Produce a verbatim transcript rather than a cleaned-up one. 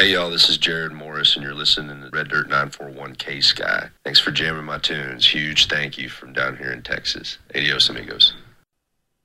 Hey, y'all, this is Jared Morris, and you're listening to Red Dirt nine four one K Sky. Thanks for jamming my tunes. Huge thank you from down here in Texas. Adios, amigos.